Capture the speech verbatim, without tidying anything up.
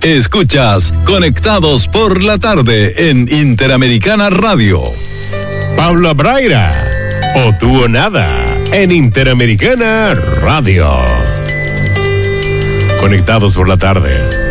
Escuchas Conectados por la Tarde en Interamericana Radio. Paula Braira, o tú o nada, en Interamericana Radio. Conectados por la Tarde.